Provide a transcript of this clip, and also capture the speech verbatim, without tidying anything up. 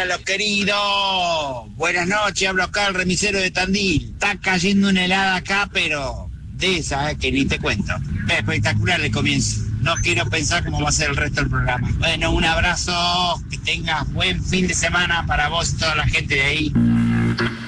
los queridos. Buenas noches, hablo acá el remisero de Tandil. Está cayendo una helada acá, pero de esa, eh, que ni te cuento. Espectacular el comienzo. No quiero pensar cómo va a ser el resto del programa. Bueno, un abrazo, que tengas buen fin de semana para vos y toda la gente de ahí.